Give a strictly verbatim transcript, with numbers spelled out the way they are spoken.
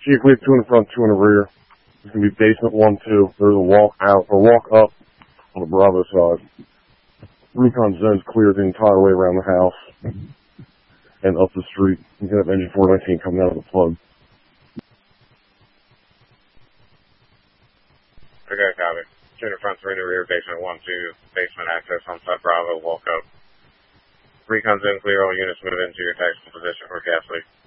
Chief, we have two in the front, two in the rear. It's going to be basement one, two. There's a walk out, or walk up on the Bravo side. Recon zone's clear the entire way around the house and up the street. You can have engine four nineteen coming out of the plug. Okay, copy. Two in the front, three in the rear, basement one, two, basement access on side Bravo, walk up. Recon zone clear, all units move into your tactical position for gas leak.